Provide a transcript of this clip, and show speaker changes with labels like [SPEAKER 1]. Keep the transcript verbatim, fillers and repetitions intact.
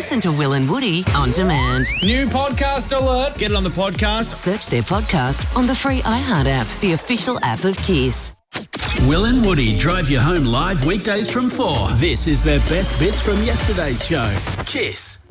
[SPEAKER 1] Listen to Will and Woody on demand.
[SPEAKER 2] New podcast alert.
[SPEAKER 3] Get it on the podcast.
[SPEAKER 1] Search their podcast on the free iHeart app, the official app of Kiss.
[SPEAKER 4] Will and Woody drive you home live weekdays from four. This is their best bits from yesterday's show. Kiss.